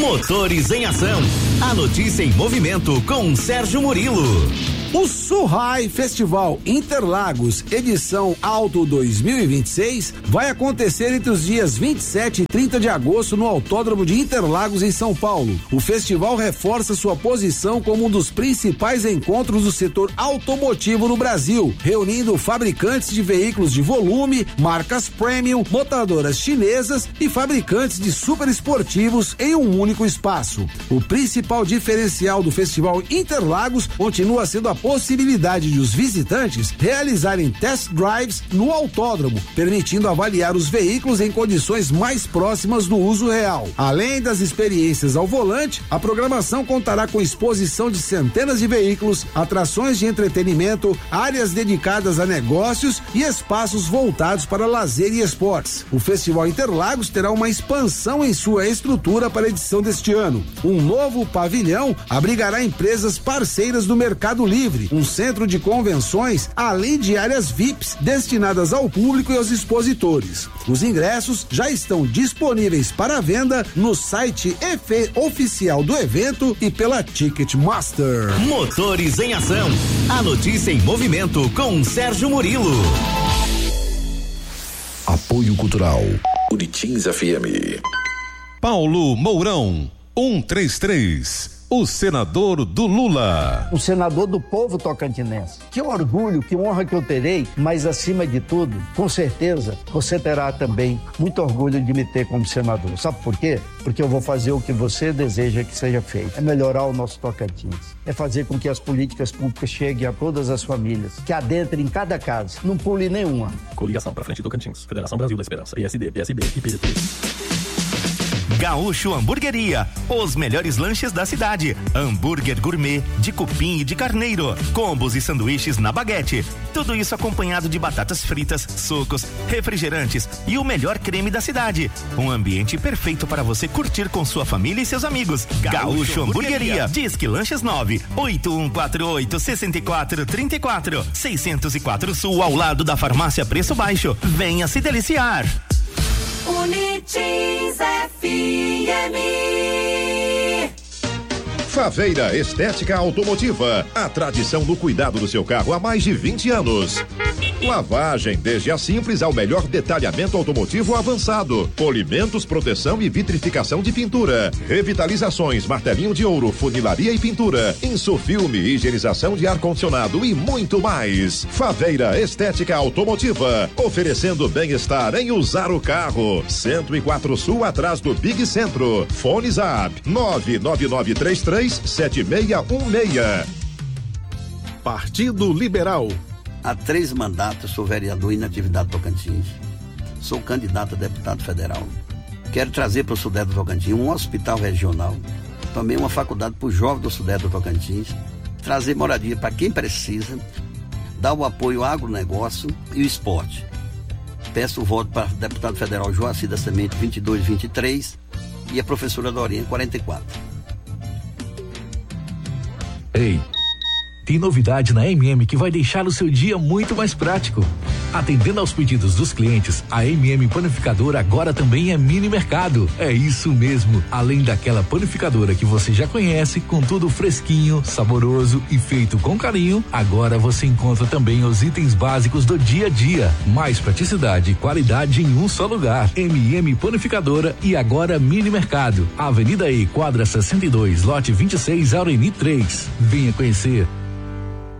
Motores em Ação. A notícia em movimento com Sérgio Murilo. O Surrai Festival Interlagos, edição Auto 2026, vai acontecer entre os dias 27 e 30 de agosto no Autódromo de Interlagos, em São Paulo. O festival reforça sua posição como um dos principais encontros do setor automotivo no Brasil, reunindo fabricantes de veículos de volume, marcas premium, montadoras chinesas e fabricantes de super esportivos em um único espaço. O principal diferencial do Festival Interlagos continua sendo a possibilidade de os visitantes realizarem test drives no autódromo, permitindo avaliar os veículos em condições mais próximas do uso real. Além das experiências ao volante, a programação contará com exposição de centenas de veículos, atrações de entretenimento, áreas dedicadas a negócios e espaços voltados para lazer e esportes. O Festival Interlagos terá uma expansão em sua estrutura para a edição deste ano. Um novo pavilhão abrigará empresas parceiras do Mercado Livre, um centro de convenções, além de áreas VIPs destinadas ao público e aos expositores. Os ingressos já estão disponíveis para venda no site oficial do evento e pela Ticketmaster. Motores em Ação. A notícia em movimento com Sérgio Murilo. Apoio Cultural Uritins FM. Paulo Mourão, 133. O senador do Lula. O senador do povo tocantinense. Que orgulho, que honra que eu terei, mas acima de tudo, com certeza, você terá também muito orgulho de me ter como senador. Sabe por quê? Porque eu vou fazer o que você deseja que seja feito. É melhorar o nosso Tocantins. É fazer com que as políticas públicas cheguem a todas as famílias, que adentrem em cada casa, não pule nenhuma. Coligação pra frente Tocantins. Federação Brasil da Esperança. PSD, PSB e PDT. Gaúcho Hamburgueria, os melhores lanches da cidade. Hambúrguer gourmet, de cupim e de carneiro, combos e sanduíches na baguete. Tudo isso acompanhado de batatas fritas, sucos, refrigerantes e o melhor creme da cidade. Um ambiente perfeito para você curtir com sua família e seus amigos. Gaúcho Hamburgueria. Disque Lanches 98148-6434. 604 Sul, ao lado da Farmácia Preço Baixo. Venha se deliciar. Uritins FM. Faveira Estética Automotiva, a tradição do cuidado do seu carro há mais de 20 anos. Lavagem, desde a simples ao melhor detalhamento automotivo avançado. Polimentos, proteção e vitrificação de pintura. Revitalizações, martelinho de ouro, funilaria e pintura. Insufilme, higienização de ar-condicionado e muito mais. Faveira Estética Automotiva, oferecendo bem-estar em usar o carro. 104 Sul, atrás do Big Centro. Fone Zap 999337616. Partido Liberal. Há 3 mandatos sou vereador em atividade Tocantins. Sou candidato a deputado federal. Quero trazer para o Sudeste do Tocantins um hospital regional, também uma faculdade para os jovens do Sudeste do Tocantins, trazer moradia para quem precisa, dar o apoio ao agronegócio e o esporte. Peço o voto para o deputado federal Joaci da Semente 2223 e a professora Dorinha 44. Ei, tem novidade na MM que vai deixar o seu dia muito mais prático. Atendendo aos pedidos dos clientes, a MM Panificadora agora também é mini mercado. É isso mesmo, além daquela panificadora que você já conhece, com tudo fresquinho, saboroso e feito com carinho, agora você encontra também os itens básicos do dia a dia. Mais praticidade e qualidade em um só lugar. MM Panificadora e agora mini mercado. Avenida E, quadra 62, lote 26, Aureni 3. Venha conhecer.